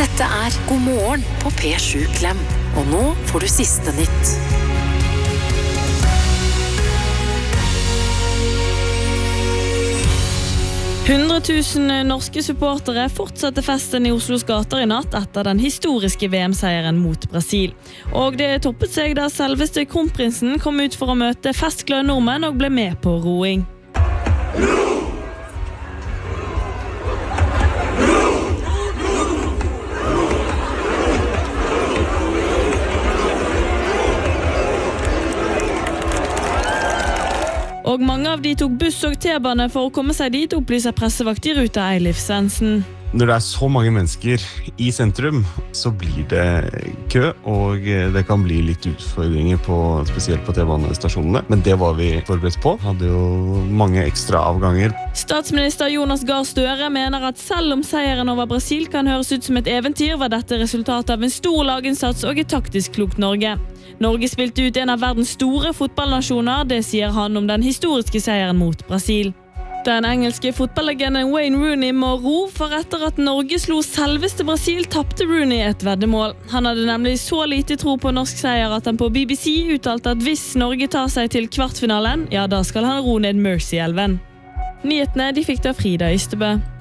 Dette God morgen på P7 Klem. Og nå får du siste nytt. «100 000 norske supportere fortsatte festen i Oslos gater i natt etter den historiske VM-seieren mot Brasil. Og det toppet seg da selveste kronprinsen kom ut for å møte festglade nordmenn og ble med på roing. Og mange av de tok buss og T-bane for å komme seg dit, opplyser pressevakt i Ruta Eilif Svendsen. Når det så mange mennesker i sentrum, så blir det kø, og det kan bli litt utfordringer spesielt på T-banestasjonene. Men det var vi forberedt på. Hadde jo mange ekstra avganger. Statsminister Jonas Gahr Støre mener at selv om seieren over Brasil kan høres ut som et eventyr, var dette resultatet av en stor laginnsats og et taktisk klokt Norge. Norge spilte ut en av verdens store fotballnasjoner, det sier han om den historiske seieren mot Brasil. Den engelske fotballegenden Wayne Rooney må ro, for etter at Norge slo selveste Brasil, tappte Rooney et veddemål. Han hadde nemlig så lite tro på norsk seier at han på BBC uttalte at hvis Norge tar seg til kvartfinalen, ja, da skal han ro ned Mersey-elven. Nyhetene de fikk da Frida Ystebø.